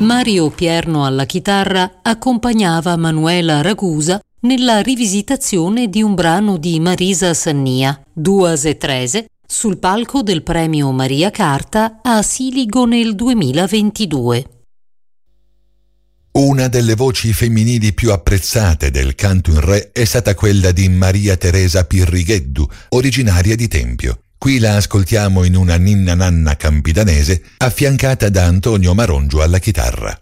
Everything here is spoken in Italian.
Mario Pierno alla chitarra accompagnava Manuela Ragusa nella rivisitazione di un brano di Marisa Sannia, Duas e Trese, sul palco del premio Maria Carta a Siligo nel 2022. Una delle voci femminili più apprezzate del canto in re è stata quella di Maria Teresa Pirrigheddu, originaria di Tempio. Qui la ascoltiamo in una ninna nanna campidanese affiancata da Antonio Marongio alla chitarra.